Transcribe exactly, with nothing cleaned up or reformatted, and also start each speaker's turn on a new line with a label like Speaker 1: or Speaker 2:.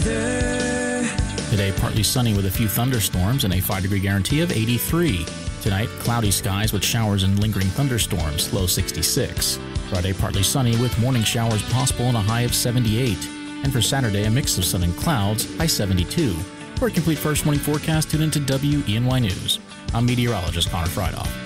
Speaker 1: weather.
Speaker 2: Today, partly sunny with a few thunderstorms and a five degree guarantee of eighty-three. Tonight, cloudy skies with showers and lingering thunderstorms, low sixty-six. Friday, partly sunny with morning showers possible and a high of seventy-eight. And for Saturday, a mix of sun and clouds, high seventy-two. For a complete first morning forecast, tune into W E N Y News. I'm meteorologist Connor Friedhoff.